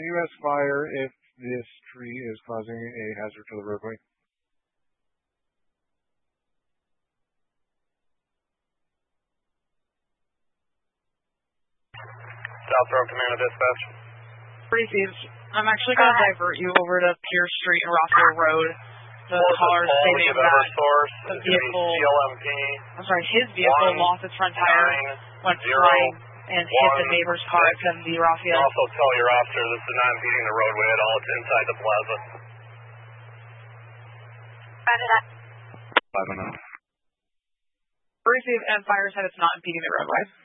U.S. Fire if this tree is causing a hazard to the roadway. South Road Command Dispatch. Receives. I'm actually going to divert you over to Pierce Street and Rockville Road. The caller stating that the vehicle, his vehicle lost its front tire, went flying, and hit the neighbor's car at 70 Rockville. Also tell your officer this is not impeding the roadway at all. It's inside the plaza. I don't know. Receive, and Fire said it's not impeding the roadway.